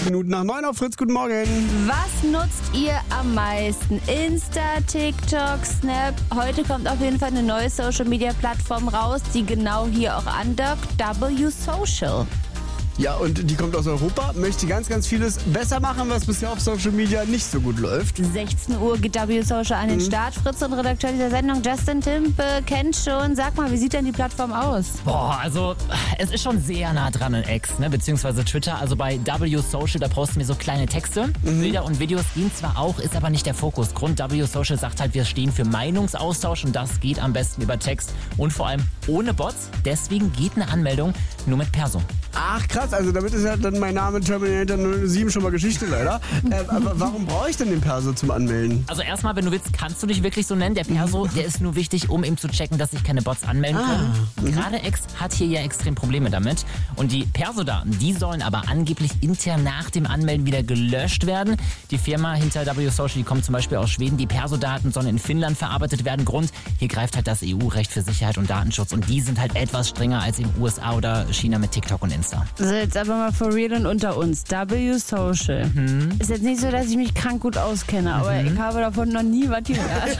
Minuten nach 9 auf Fritz, guten Morgen. Was nutzt ihr am meisten? Insta, TikTok, Snap. Heute kommt auf jeden Fall eine neue Social-Media-Plattform raus, die genau hier auch andockt. W-Social. Ja, und die kommt aus Europa, möchte ganz, ganz vieles besser machen, was bisher auf Social Media nicht so gut läuft. 16 Uhr geht W-Social an den Start. Fritz und Redakteur dieser Sendung, Justin Timpe, kennt schon. Sag mal, wie sieht denn die Plattform aus? Boah, also es ist schon sehr nah dran an X, ne, beziehungsweise Twitter. Also bei W-Social, da posten wir so kleine Texte. Bilder und Videos gehen zwar auch, ist aber nicht der Fokus. Grund W-Social sagt halt, wir stehen für Meinungsaustausch und das geht am besten über Text und vor allem ohne Bots. Deswegen geht eine Anmeldung nur mit Perso. Ach krass, also damit ist ja dann mein Name Terminator 07 schon mal Geschichte leider. Aber warum brauche ich denn den Perso zum Anmelden? Also erstmal, wenn du willst, kannst du dich wirklich so nennen. Der Perso, der ist nur wichtig, um eben zu checken, dass sich keine Bots anmelden können. Gerade X hat hier ja extrem Probleme damit. Und die Perso-Daten, die sollen aber angeblich intern nach dem Anmelden wieder gelöscht werden. Die Firma hinter W-Social, die kommt zum Beispiel aus Schweden. Die Perso-Daten sollen in Finnland verarbeitet werden. Grund, hier greift halt das EU-Recht für Sicherheit und Datenschutz. Und die sind halt etwas strenger als in USA oder China mit TikTok und Insta. So, jetzt aber mal for real und unter uns. W-Social. Ist jetzt nicht so, dass ich mich krank gut auskenne, aber ich habe davon noch nie was gehört.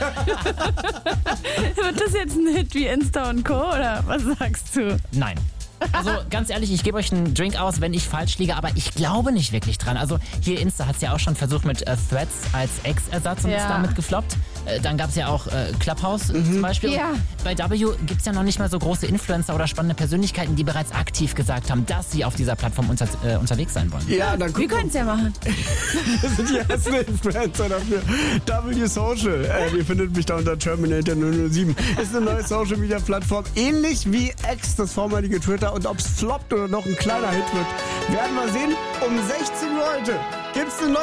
Wird das jetzt ein Hit wie Insta und Co. oder was sagst du? Nein. Also ganz ehrlich, ich gebe euch einen Drink aus, wenn ich falsch liege, aber ich glaube nicht wirklich dran. Also hier Insta hat es ja auch schon versucht mit Threads als Ex-Ersatz und ist damit gefloppt. Dann gab es ja auch Clubhouse zum Beispiel. Ja. Bei W gibt es ja noch nicht mal so große Influencer oder spannende Persönlichkeiten, die bereits aktiv gesagt haben, dass sie auf dieser Plattform unterwegs sein wollen. Ja, dann Wir können es ja machen. Das sind die ersten Influencer dafür. W-Social. Ihr findet mich da unter Terminator 007. Ist eine neue Social Media Plattform, ähnlich wie X, das vormalige Twitter. Und ob es floppt oder noch ein kleiner Hit wird, werden wir sehen. Um 16 Uhr heute gibt es eine neue